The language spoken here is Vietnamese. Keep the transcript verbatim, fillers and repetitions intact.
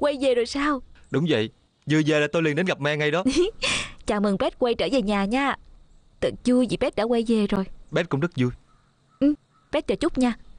quay về rồi sao? Đúng vậy, vừa về là tôi liền đến gặp Me ngay đó. Chào mừng Pet quay trở về nhà nha. Thật vui vì Pet đã quay về rồi. Pet cũng rất vui. Ừ, Pet chờ chút nha.